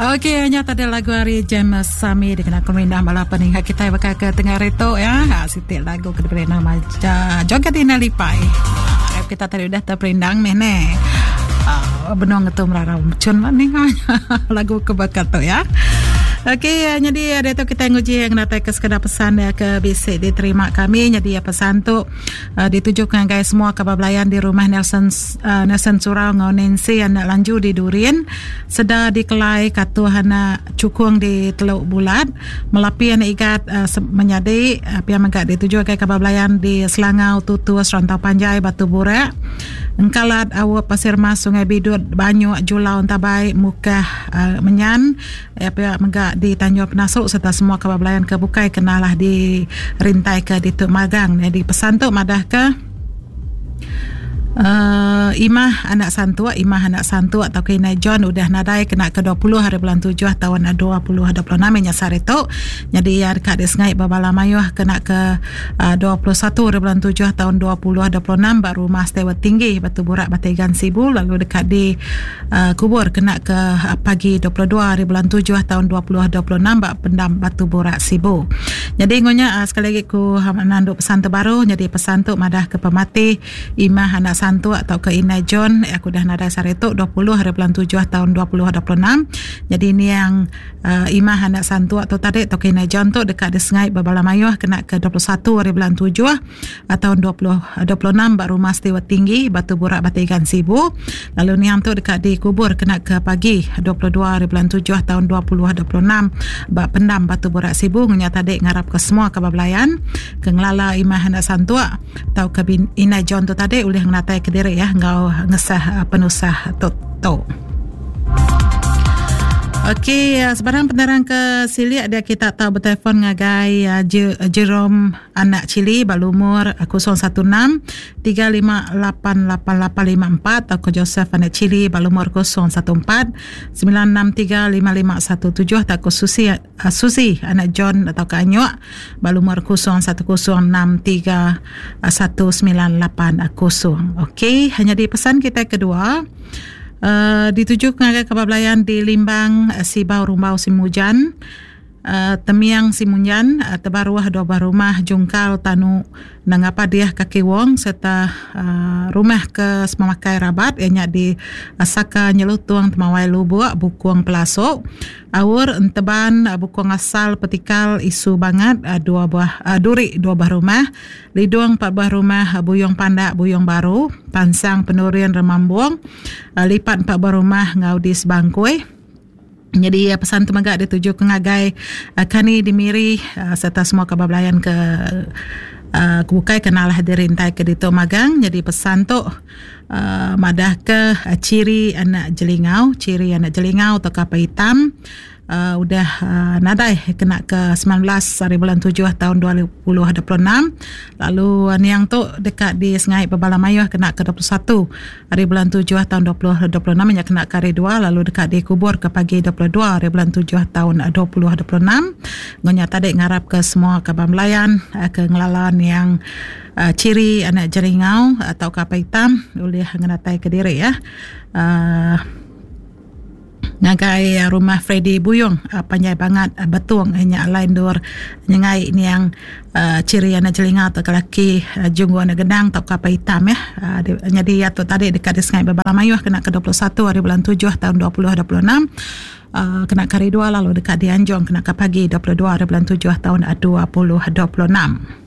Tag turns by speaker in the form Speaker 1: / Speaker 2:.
Speaker 1: Okey, hanya tadi lagu hari James Sami dikenal kemindah balapan hingga kita bakal ke tengah reto ya. Sitik lagu kedua nama Joget Ina Lipai. Kita tadi udah terperindang mene. Benong itu merarau cun ni lagu kebakat tu ya. Okey, jadi ada tu kita nguji yang datang ke sekadar pesan ke bisik diterima kami. Jadi pesan tu ditujukan guys semua kebablayan di rumah Nelson Surau ngau Nancy anak lanju di Durian sedar dikelai katu hana cukung di Teluk Bulat melapi anak ikat menyadi pihak megak ditujukan kebablayan di Selangau Tutu Serantau Panjai Batu Burak Engkalat Awak Pasir Mas Sungai Bidut Banyu Julau Tabai Mukah Menyan pihak megak di Tanjung Penasuk serta semua kebablayan kebukai kenalah di rintai ke di Tuk Magang. Jadi pesan tu madah ke Imah anak santu atau Kina John udah nadai kena ke 20 hari bulan 7 tahun 2026 nyasar itu. Jadi ya dekat di Sengai Babala Mayuh kena ke 21 hari bulan 7 tahun 2026 baru Mas Tewa Tinggi Batu Burak Batigan Sibu. Lalu dekat di Kubur kena ke pagi 22 hari bulan 7 tahun 2026 Bak Pendam Batu Burak Sibu. Jadi ngonya sekali lagi ku nanduk pesan terbaru. Jadi pesan tu madah ke pemati Imah anak santu atau ke Inai John aku dah nada saritu 20 hari bulan 7 tahun 2026. Jadi ini yang Imah anak santu atau tadi atau ke Inai John tu dekat di Sengai Babala Mayuh kena ke 21 hari bulan 7 tahun 2026 baru Mas Tewa Tinggi Batu Burak Batigan Sibu. Lalu ni yang tu dekat di Kubur kena ke pagi 22 hari bulan 7 tahun 2026 Bak Pendam Batu Burak Sibu. Ngunya tadi ngarap ke semua kebablayan ke ngelala Imah anak santu atau ke Inai John tu tadi boleh ngatai ke diri ya ngau ngesah penusah toto. Okey, sebarang penderang ke sili ada kita tahu bertelefon ngagai Jerome anak Cili balumur 016 3588854 atau Joseph anak Cili balumur 014 9635517 atau Susi anak John atau Kanyok balumur 0106319880. Okey, hanya di pesan kita kedua dituju ke kebablayan di Limbang Sibau Rumbau Simujan Temiang Simunyan Tebaruah dua buah rumah Jungkal Tanu Nangapa dia Kaki Wong serta rumah ke Semakai Rabat ianya di Saka Nyelutuang Temawai Lubuk Bukuang Pelasok Awur Enteban Bukuang Asal Petikal Isu Bangat Duri dua buah rumah Liduang 4 buah rumah Buyong Pandak Buyong Baru Pansang Penurian Remambuang Lipat 4 buah rumah Ngaudis Bangkoi. Jadi pesan tu megak dituju ke ngagai Kani Dimiri serta semua kebablayan ke bukai kenalah dirintai ke Dito Magang. Jadi pesan tu madah ke ciri anak jelingau atau kapal hitam udah nadai kena ke 19 hari bulan 7 tahun 2026. Lalu niang tu dekat di Sengai Babala Mayuh kena ke 21 hari bulan 7 tahun 2026 nya kena ke hari 2. Lalu dekat di Kubur ke pagi 22 hari bulan 7 tahun 2026. Ngonya tadi ngarap ke semua kabamlayan ke ngelalan yang ciri anak jeringau atau kapal hitam boleh nganatai ke diri ya. Ngagai rumah Freddy Buyong Panjai Bangat Betung hanya lain dur nyengai ini yang ciri anak jelinga atau kelaki junggu anak gedang atau kapal hitam ya. Jadi atau tadi dekat di Sengai Babala Mayuh kena ke 21 hari bulan 7 tahun 2026 kena ke hari 2. Lalu dekat di Anjong kena ke pagi 22 hari bulan 7 tahun 2026.